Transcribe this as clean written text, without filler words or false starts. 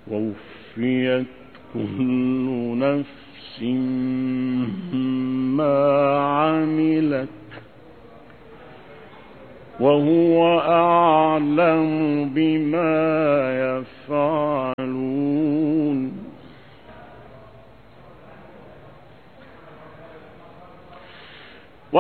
ووفيت كل نفس ما عملت وهو أعلم بما يفعلون.